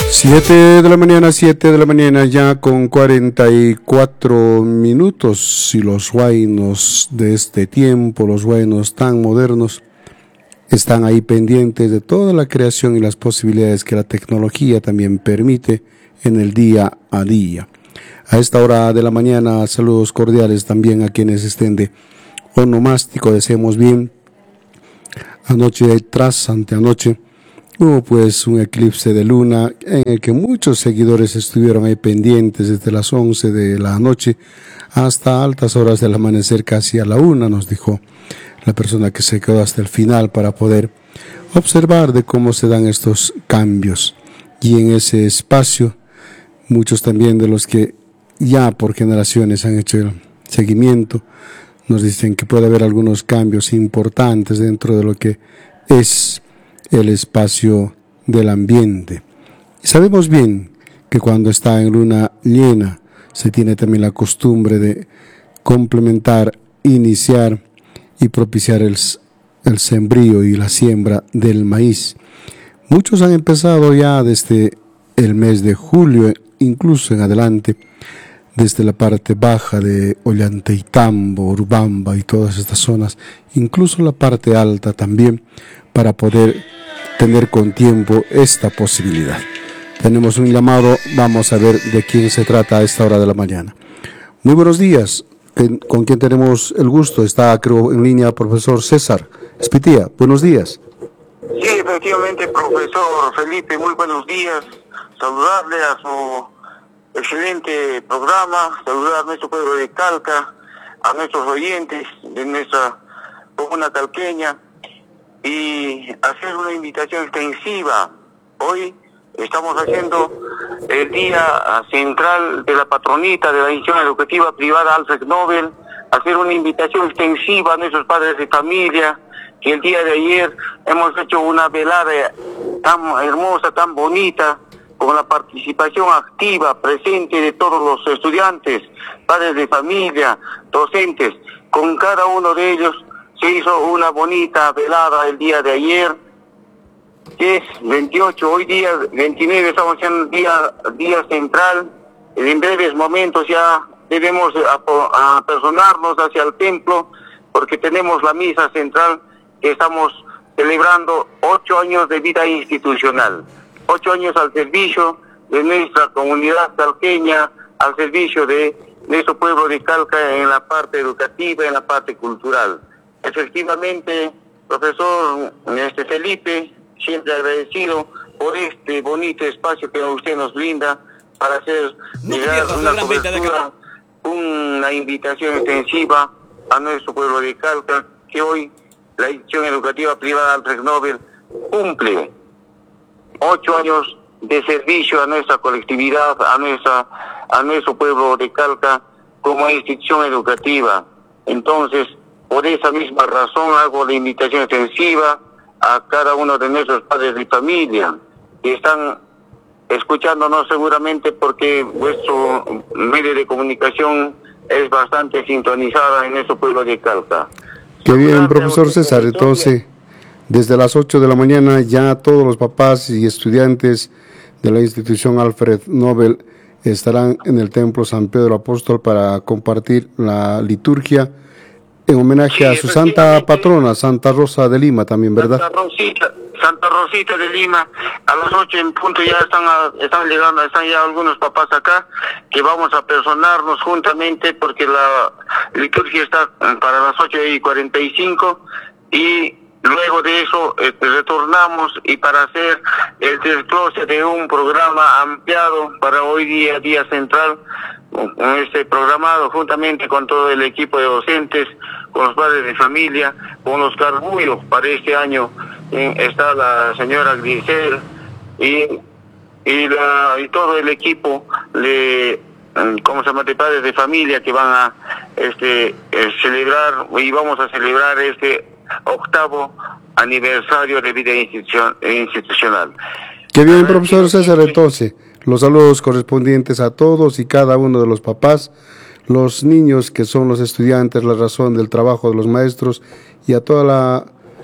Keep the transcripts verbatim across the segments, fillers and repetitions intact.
Siete de la mañana, siete de la mañana ya con cuarenta y cuatro minutos, y los guainos de este tiempo, los guainos tan modernos, están ahí pendientes de toda la creación y las posibilidades que la tecnología también permite en el día a día. A esta hora de la mañana, saludos cordiales también a quienes estén de onomástico, deseemos bien. Anoche tras anteanoche hubo pues un eclipse de luna en el que muchos seguidores estuvieron ahí pendientes desde las once de la noche hasta altas horas del amanecer, casi a la una, nos dijo la persona que se quedó hasta el final para poder observar de cómo se dan estos cambios. Y en ese espacio, muchos también de los que ya por generaciones han hecho el seguimiento, nos dicen que puede haber algunos cambios importantes dentro de lo que es el espacio del ambiente. Y sabemos bien que cuando está en luna llena se tiene también la costumbre de complementar, iniciar y propiciar el, el sembrío y la siembra del maíz. Muchos han empezado ya desde el mes de julio, incluso en adelante, desde la parte baja de Ollantaytambo, Urubamba y todas estas zonas, incluso la parte alta también, para poder tener con tiempo esta posibilidad. Tenemos un llamado, vamos a ver de quién se trata a esta hora de la mañana. Muy buenos días, ¿con quién tenemos el gusto? Está, creo, en línea profesor César Espitía. Buenos días. Sí, efectivamente, profesor Felipe, muy buenos días. Saludarle a su excelente programa, saludar a nuestro pueblo de Calca, a nuestros oyentes de nuestra comuna calqueña, y hacer una invitación extensiva. Hoy estamos haciendo el día central de la patronita de la institución educativa privada Alfred Nobel, hacer una invitación extensiva a nuestros padres de familia, que el día de ayer hemos hecho una velada tan hermosa, tan bonita, con la participación activa, presente de todos los estudiantes, padres de familia, docentes. Con cada uno de ellos se hizo una bonita velada el día de ayer, que es veintiocho, hoy día veintinueve, estamos en el día, día central. En breves momentos ya debemos apersonarnos hacia el templo, porque tenemos la misa central que estamos celebrando ocho años de vida institucional, ocho años al servicio de nuestra comunidad calqueña, al servicio de nuestro pueblo de Calca en la parte educativa, en la parte cultural. Efectivamente, profesor este Felipe, siempre agradecido por este bonito espacio que usted nos brinda para hacer no llegar una cobertura, una invitación extensiva a nuestro pueblo de Calca, que hoy la institución educativa privada Alfred Nobel cumple ocho años de servicio a nuestra colectividad, a nuestra, a nuestro pueblo de Calca como institución educativa. Entonces, por esa misma razón hago la invitación extensiva a cada uno de nuestros padres de familia que están escuchándonos seguramente, porque vuestro medio de comunicación es bastante sintonizada en nuestro pueblo de Calca. Qué bien, profesor César. Entonces, desde las ocho de la mañana ya todos los papás y estudiantes de la institución Alfred Nobel estarán en el Templo San Pedro Apóstol para compartir la liturgia en homenaje sí, a su santa patrona, Santa Rosa de Lima también, ¿verdad? Santa Rosita, Santa Rosita de Lima. A las ocho en punto ya están a, están llegando, están ya algunos papás acá, que vamos a personarnos juntamente, porque la liturgia está para las ocho y cuarenta y cinco, y luego de eso eh, retornamos y para hacer el desglose de un programa ampliado para hoy día, día central, este programado juntamente con todo el equipo de docentes, con los padres de familia, con los cargullos. Para este año eh, está la señora Grisel y y, la, y todo el equipo de, ¿cómo se llama?, de padres de familia, que van a este eh, celebrar, y vamos a celebrar este octavo aniversario de vida institucion, institucional. Qué bien, profesor César. Entonces, los saludos correspondientes a todos y cada uno de los papás, los niños que son los estudiantes, la razón del trabajo de los maestros, y a toda la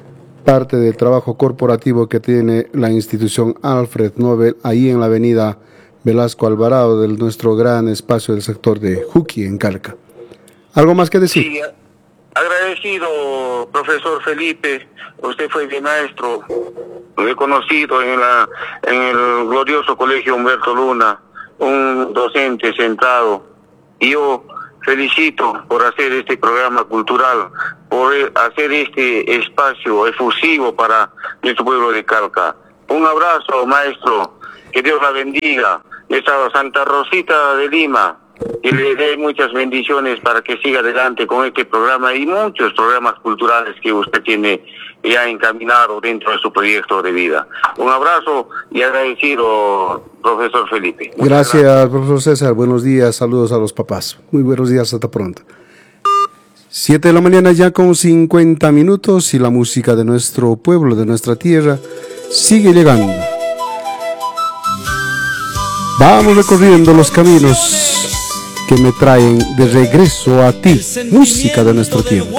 parte del trabajo corporativo que tiene la institución Alfred Nobel ahí en la avenida Velasco Alvarado, del nuestro gran espacio del sector de Juquí, en Calca. ¿Algo más que decir? Sí, agradecido, profesor Felipe. Usted fue mi maestro, reconocido en, la, en el glorioso Colegio Humberto Luna, un docente centrado. Y yo felicito por hacer este programa cultural, por hacer este espacio efusivo para nuestro pueblo de Calca. Un abrazo, maestro, que Dios la bendiga. Esta Santa Rosita de Lima, y le dé muchas bendiciones para que siga adelante con este programa y muchos programas culturales que usted tiene ya encaminado dentro de su proyecto de vida. Un abrazo y agradecido, profesor Felipe. Gracias, gracias, profesor César. Buenos días, saludos a los papás. Muy buenos días, hasta pronto. Siete de la mañana ya con cincuenta minutos y la música de nuestro pueblo, de nuestra tierra, sigue llegando. Vamos recorriendo los caminos que me traen de regreso a ti, música de nuestro tiempo.